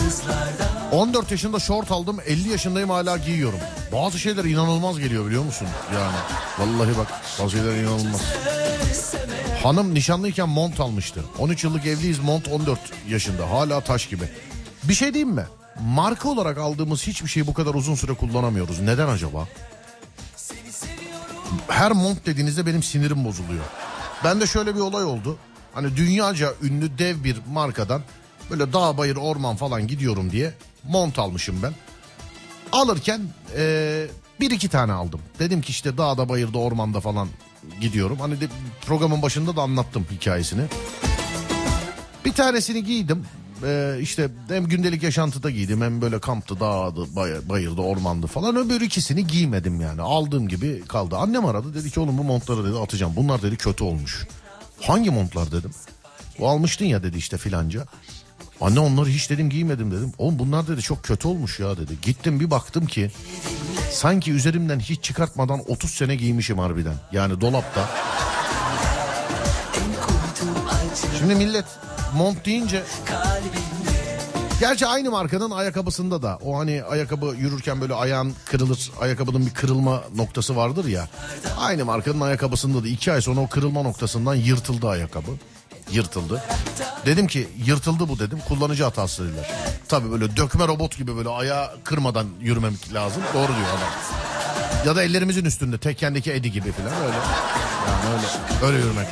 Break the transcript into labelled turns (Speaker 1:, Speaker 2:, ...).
Speaker 1: 14 yaşında şort aldım, 50 yaşındayım hala giyiyorum. Bazı şeyler inanılmaz geliyor biliyor musun? Yani vallahi bak, bazı şeyler inanılmaz. Hanım nişanlıyken mont almıştı. 13 yıllık evliyiz, mont 14 yaşında. Hala taş gibi. Bir şey diyeyim mi? Marka olarak aldığımız hiçbir şeyi bu kadar uzun süre kullanamıyoruz. Neden acaba? Her mont dediğinizde benim sinirim bozuluyor. Bende şöyle bir olay oldu. Hani dünyaca ünlü dev bir markadan böyle dağ bayır orman falan gidiyorum diye mont almışım ben. Alırken bir iki tane aldım. Dedim ki işte dağda bayırda ormanda falan gidiyorum. Hani de programın başında da anlattım hikayesini. Bir tanesini giydim. İşte hem gündelik yaşantıda giydim, hem böyle kamptı, dağdı, bayırda, ormandı falan. Öbür ikisini giymedim yani. Aldığım gibi kaldı. Annem aradı, dedi ki oğlum bu montları dedi atacağım. Bunlar dedi kötü olmuş. Hangi montlar dedim. O almıştın ya dedi işte filanca. Anne onları hiç dedim giymedim dedim. Oğlum bunlar dedi çok kötü olmuş ya dedi. Gittim bir baktım ki sanki üzerimden hiç çıkartmadan 30 sene giymişim harbiden. Yani dolapta. Şimdi millet mont deyince, gerçi aynı markanın ayakkabısında da o hani ayakkabı yürürken böyle ayağın kırılır, ayakkabının bir kırılma noktası vardır ya. Aynı markanın ayakkabısında da 2 ay sonra o kırılma noktasından yırtıldı ayakkabı. Yırtıldı. Dedim ki yırtıldı bu dedim, kullanıcı hatası dediler. Tabii böyle dökme robot gibi böyle ayağı kırmadan yürümemek lazım. Doğru diyor adam. Ya da ellerimizin üstünde tekkendeki Eddie gibi falan öyle. Yani öyle yürümek